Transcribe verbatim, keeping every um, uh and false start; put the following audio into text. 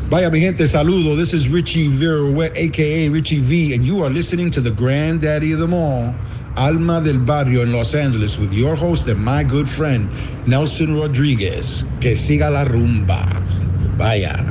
Vaya, mi gente, saludo. This is Richie Viruet, a k a. Richie V, and you are listening to the granddaddy of them all, Alma del Barrio in Los Angeles, with your host and my good friend, Nelson Rodriguez. Que siga la rumba. Vaya.